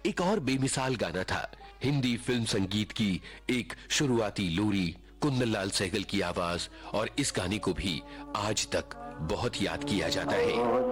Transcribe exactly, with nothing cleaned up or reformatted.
एक और बेमिसाल गाना था, हिंदी फिल्म संगीत की एक शुरुआती लोरी, कुंदन लाल सहगल की आवाज, और इस गाने को भी आज तक बहुत याद किया जाता है।